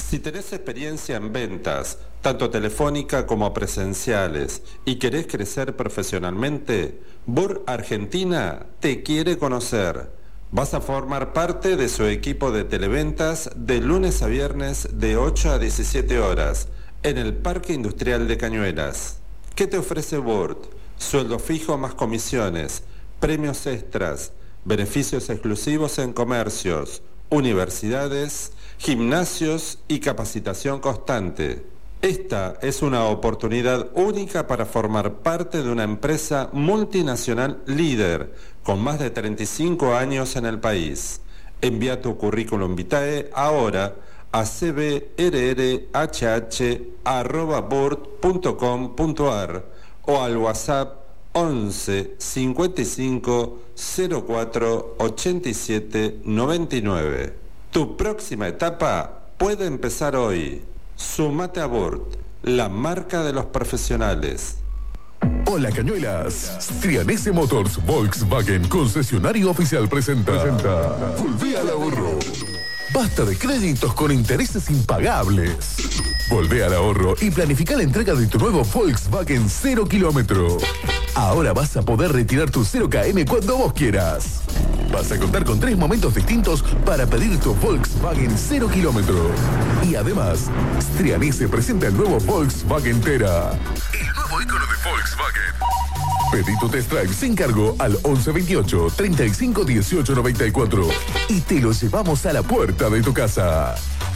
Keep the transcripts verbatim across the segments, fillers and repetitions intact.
Si tenés experiencia en ventas, tanto telefónica como presenciales, y querés crecer profesionalmente, B U R Argentina te quiere conocer. Vas a formar parte de su equipo de televentas de lunes a viernes de ocho a diecisiete horas en el Parque Industrial de Cañuelas. ¿Qué te ofrece B U R? Sueldo fijo más comisiones, premios extras, beneficios exclusivos en comercios, universidades, gimnasios y capacitación constante. Esta es una oportunidad única para formar parte de una empresa multinacional líder con más de treinta y cinco años en el país. Envía tu currículum vitae ahora a c b r r h h arroba burt punto com punto a r o al WhatsApp once cincuenta y cinco cero cuatro ochenta y siete noventa y nueve. Tu próxima etapa puede empezar hoy. Súmate a Burt, la marca de los profesionales. Hola Cañuelas, Strianese Motors Volkswagen, concesionario oficial, presenta, presenta Volvé al ahorro. Basta de créditos con intereses impagables. Volvé al ahorro y planifica la entrega de tu nuevo Volkswagen cero kilómetro. Ahora vas a poder retirar tu cero kilómetros cuando vos quieras. Vas a contar con tres momentos distintos para pedir tu Volkswagen cero kilómetro. Y además, Strianese presenta el nuevo Volkswagen Tera, el nuevo icono de Volkswagen. Pedí tu test drive sin cargo al once veintiocho treinta y cinco dieciocho noventa y cuatro y te lo llevamos a la puerta de tu casa.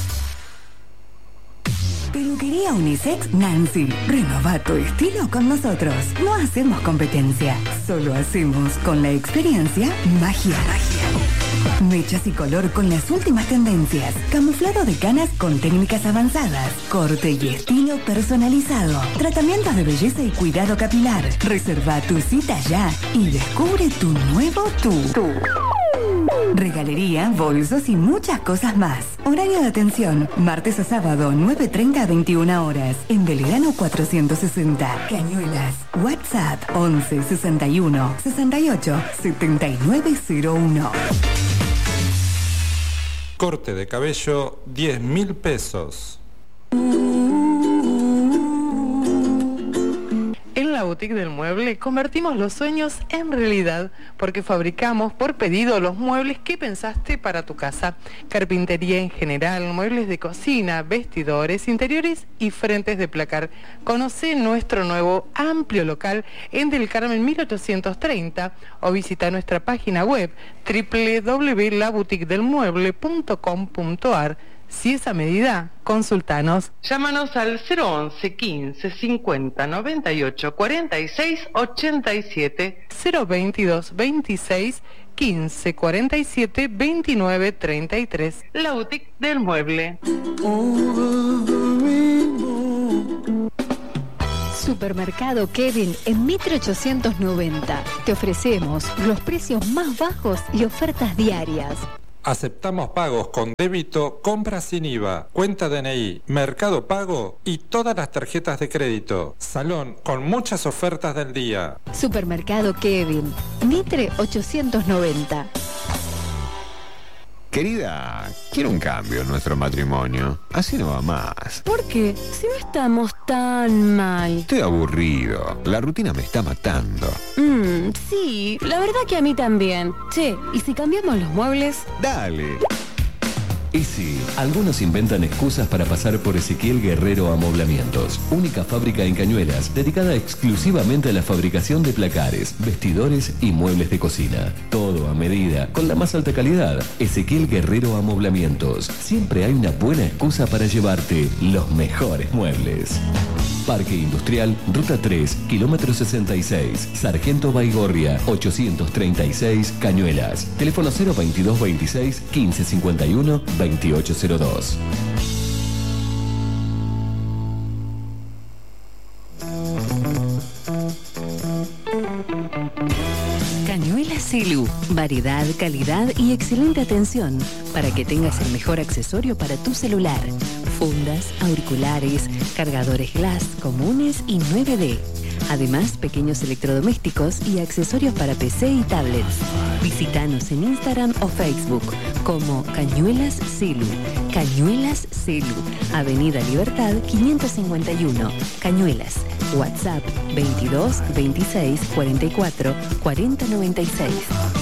Peluquería Unisex Nancy. Renova tu estilo con nosotros. No hacemos competencia, solo hacemos con la experiencia magia. Magia. Mechas y color con las últimas tendencias. Camuflado de canas con técnicas avanzadas. Corte y estilo personalizado. Tratamientos de belleza y cuidado capilar. Reserva tu cita ya y descubre tu nuevo tú. Tú. Regalería, bolsos y muchas cosas más. Horario de atención, martes a sábado, nueve treinta a veintiuna horas. En Belgrano cuatrocientos sesenta, Cañuelas. WhatsApp once sesenta y uno sesenta y ocho setenta y nueve cero uno. Corte de cabello, diez mil pesos. En la boutique del mueble convertimos los sueños en realidad porque fabricamos por pedido los muebles que pensaste para tu casa. Carpintería en general, muebles de cocina, vestidores, interiores y frentes de placar. Conoce nuestro nuevo amplio local en Del Carmen mil ochocientos treinta o visita nuestra página web doble u doble u doble u punto la boutique del mueble punto com punto a r. Si es a medida, consultanos. Llámanos al cero once quince cincuenta noventa y ocho cuarenta y seis ochenta y siete, cero veintidós veintiséis quince cuarenta y siete veintinueve treinta y tres. La boutique del mueble. Supermercado Kevin en Mitre ochocientos noventa. Te ofrecemos los precios más bajos y ofertas diarias. Aceptamos pagos con débito, compra sin I V A, cuenta D N I, Mercado Pago y todas las tarjetas de crédito. Salón con muchas ofertas del día. Supermercado Kevin, Mitre ochocientos noventa. Querida, quiero un cambio en nuestro matrimonio. Así no va más. ¿Por qué? Si no estamos tan mal. Estoy aburrido. La rutina me está matando. Mmm, sí, la verdad que a mí también. Che, ¿y si cambiamos los muebles? Dale. Y sí, algunos inventan excusas para pasar por Ezequiel Guerrero Amoblamientos, única fábrica en Cañuelas dedicada exclusivamente a la fabricación de placares, vestidores y muebles de cocina. Todo a medida, con la más alta calidad. Ezequiel Guerrero Amoblamientos. Siempre hay una buena excusa para llevarte los mejores muebles. Parque Industrial, Ruta tres, kilómetro sesenta y seis, Sargento Baigorria, ochocientos treinta y seis, Cañuelas. Teléfono cero veintidós veintiséis quince cincuenta y uno veintiocho cero dos. Cañuelas Silu. Variedad, calidad y excelente atención para que tengas el mejor accesorio para tu celular. Fundas, auriculares, cargadores glass comunes y nueve D. Además, pequeños electrodomésticos y accesorios para P C y tablets. Visítanos en Instagram o Facebook como Cañuelas Celu. Cañuelas Celu, Avenida Libertad quinientos cincuenta y uno, Cañuelas. WhatsApp veintidós veintiséis cuarenta y cuatro cuarenta noventa y seis.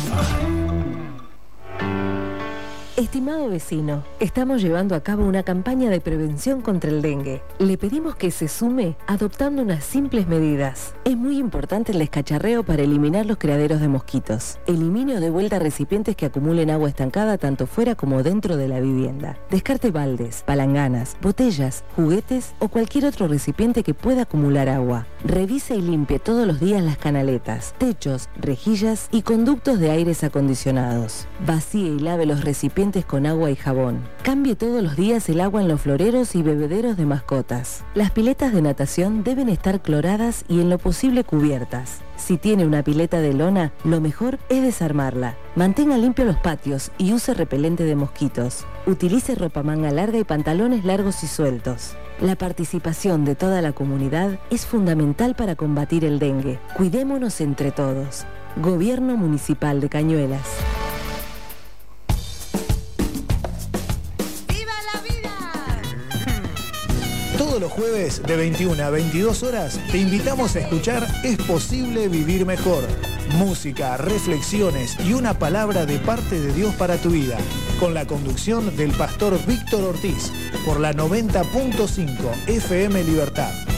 Estimado vecino, estamos llevando a cabo una campaña de prevención contra el dengue. Le pedimos que se sume adoptando unas simples medidas. Es muy importante el descacharreo para eliminar los criaderos de mosquitos. Elimine o devuelva recipientes que acumulen agua estancada tanto fuera como dentro de la vivienda. Descarte baldes, palanganas, botellas, juguetes o cualquier otro recipiente que pueda acumular agua. Revise y limpie todos los días las canaletas, techos, rejillas y conductos de aires acondicionados. Vacíe y lave los recipientes con agua y jabón. Cambie todos los días el agua en los floreros y bebederos de mascotas. Las piletas de natación deben estar cloradas y en lo posible cubiertas. Si tiene una pileta de lona, lo mejor es desarmarla. Mantenga limpios los patios y use repelente de mosquitos. Utilice ropa manga larga y pantalones largos y sueltos. La participación de toda la comunidad es fundamental para combatir el dengue. Cuidémonos entre todos. Gobierno Municipal de Cañuelas. Todos los jueves de veintiuna a veintidós horas te invitamos a escuchar Es Posible Vivir Mejor. Música, reflexiones y una palabra de parte de Dios para tu vida. Con la conducción del pastor Víctor Ortiz por la noventa punto cinco F M Libertad.